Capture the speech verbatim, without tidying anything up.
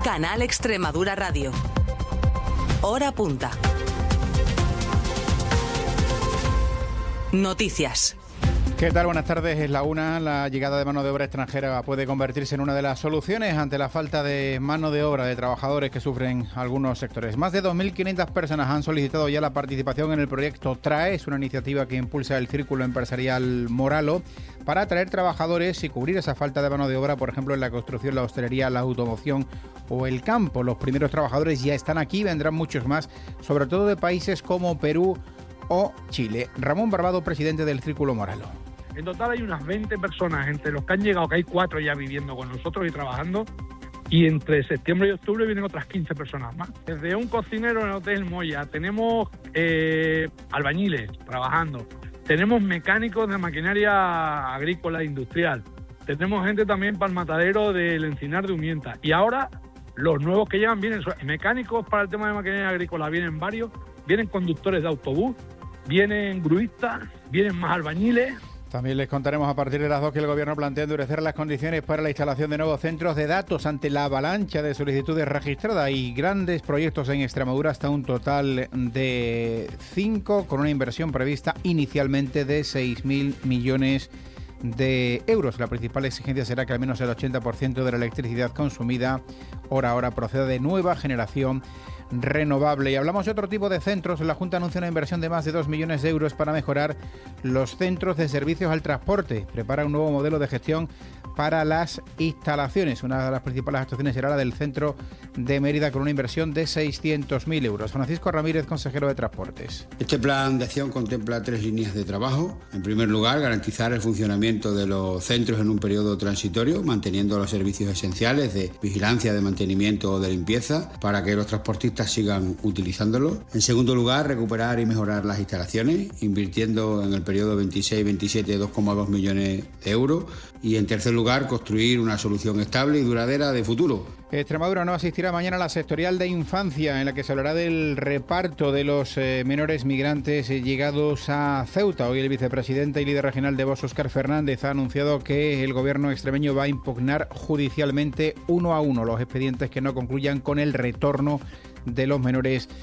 Canal Extremadura Radio. Hora punta. Noticias. ¿Qué tal? Buenas tardes. Es la una. La llegada de mano de obra extranjera puede convertirse en una de las soluciones ante la falta de mano de obra de trabajadores que sufren algunos sectores. Más de dos mil quinientas personas han solicitado ya la participación en el proyecto TRAE. Es una iniciativa que impulsa el Círculo Empresarial Moralo para atraer trabajadores y cubrir esa falta de mano de obra, por ejemplo, en la construcción, la hostelería, la automoción o el campo. Los primeros trabajadores ya están aquí, vendrán muchos más, sobre todo de países como Perú o Chile. Ramón Barbado, presidente del Círculo Moralo. En total hay unas veinte personas, entre los que han llegado, que hay cuatro ya viviendo con nosotros y trabajando, y entre septiembre y octubre vienen otras quince personas más. Desde un cocinero en el Hotel Moya, tenemos eh, albañiles trabajando, tenemos mecánicos de maquinaria agrícola e industrial, tenemos gente también para el matadero del Encinar de Umienta, y ahora los nuevos que llegan vienen mecánicos para el tema de maquinaria agrícola, vienen varios, vienen conductores de autobús, vienen gruistas, vienen más albañiles. También les contaremos a partir de las dos que el Gobierno plantea endurecer las condiciones para la instalación de nuevos centros de datos ante la avalancha de solicitudes registradas y grandes proyectos en Extremadura, hasta un total de cinco, con una inversión prevista inicialmente de seis mil millones de euros. La principal exigencia será que al menos el ochenta por ciento de la electricidad consumida hora a hora proceda de nueva generación renovable. Y hablamos de otro tipo de centros. La Junta anuncia una inversión de más de dos millones de euros para mejorar los centros de servicios al transporte. Prepara un nuevo modelo de gestión para las instalaciones. Una de las principales actuaciones será la del centro de Mérida, con una inversión de seiscientos mil euros. Francisco Ramírez, consejero de Transportes. Este plan de acción contempla tres líneas de trabajo. En primer lugar, garantizar el funcionamiento de los centros en un periodo transitorio, manteniendo los servicios esenciales de vigilancia, de mantenimiento o de limpieza, para que los transportistas sigan utilizándolo. En segundo lugar, recuperar y mejorar las instalaciones, invirtiendo en el periodo veintiséis veintisiete dos coma dos millones de euros. Y en tercer lugar, construir una solución estable y duradera de futuro. Extremadura no asistirá mañana a la sectorial de infancia, en la que se hablará del reparto de los eh, menores migrantes eh, llegados a Ceuta. Hoy el vicepresidente y líder regional de Vox, Óscar Fernández, ha anunciado que el gobierno extremeño va a impugnar judicialmente uno a uno los expedientes que no concluyan con el retorno de los menores